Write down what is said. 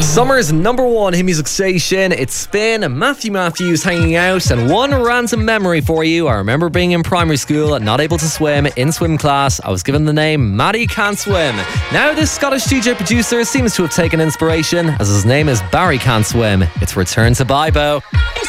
Summer's number one hit music station. It's Spin, Matthew Matthews hanging out, and one random memory for you. I remember being in primary school, not able to swim. In swim class, I was given the name Maddie Can't Swim. Now this Scottish DJ producer seems to have taken inspiration, as his name is Barry Can't Swim. It's Return to Bibo.